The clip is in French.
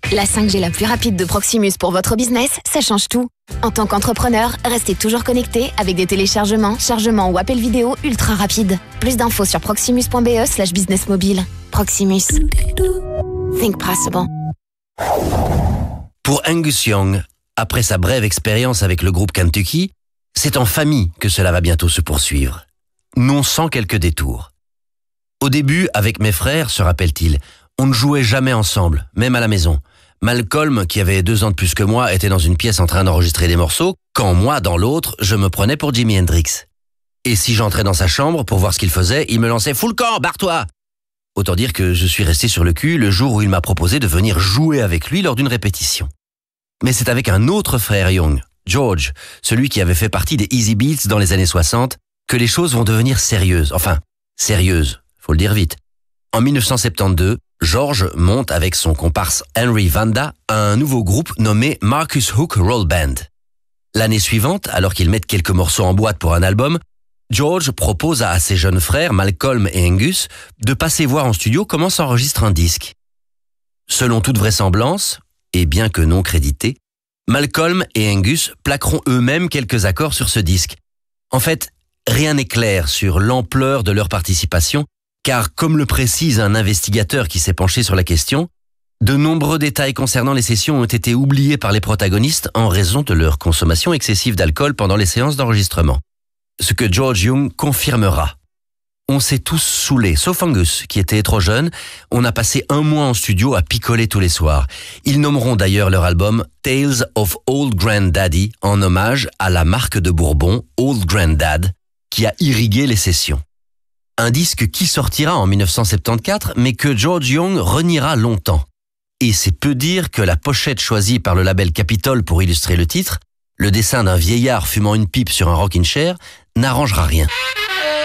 La 5G la plus rapide de Proximus pour votre business, ça change tout. En tant qu'entrepreneur, restez toujours connecté avec des téléchargements, chargements ou appels vidéo ultra rapides. Plus d'infos sur proximus.be/business mobile. Proximus. Think possible. Pour Angus Young, après sa brève expérience avec le groupe Kentucky, c'est en famille que cela va bientôt se poursuivre. Non sans quelques détours. Au début, avec mes frères, se rappelle-t-il, on ne jouait jamais ensemble, même à la maison. Malcolm, qui avait 2 ans de plus que moi, était dans une pièce en train d'enregistrer des morceaux, quand moi, dans l'autre, je me prenais pour Jimi Hendrix. Et si j'entrais dans sa chambre pour voir ce qu'il faisait, il me lançait « Fous le camp, barre-toi !» Autant dire que je suis resté sur le cul le jour où il m'a proposé de venir jouer avec lui lors d'une répétition. Mais c'est avec un autre frère Young, George, celui qui avait fait partie des Easy Beats dans les années 60, que les choses vont devenir sérieuses. Enfin, sérieuses, faut le dire vite. En 1972, George monte avec son comparse Henry Vanda un nouveau groupe nommé Marcus Hook Roll Band. L'année suivante, alors qu'ils mettent quelques morceaux en boîte pour un album, George propose à ses jeunes frères Malcolm et Angus de passer voir en studio comment s'enregistre un disque. Selon toute vraisemblance, et bien que non crédité, Malcolm et Angus plaqueront eux-mêmes quelques accords sur ce disque. En fait, rien n'est clair sur l'ampleur de leur participation, car comme le précise un investigateur qui s'est penché sur la question, de nombreux détails concernant les sessions ont été oubliés par les protagonistes en raison de leur consommation excessive d'alcool pendant les séances d'enregistrement. Ce que George Young confirmera. On s'est tous saoulés, sauf Angus, qui était trop jeune. On a passé 1 mois en studio à picoler tous les soirs. Ils nommeront d'ailleurs leur album Tales of Old Granddaddy en hommage à la marque de Bourbon Old Granddad qui a irrigué les sessions. Un disque qui sortira en 1974, mais que George Young reniera longtemps. Et c'est peu dire que la pochette choisie par le label Capitol pour illustrer le titre, le dessin d'un vieillard fumant une pipe sur un rocking chair, n'arrangera rien.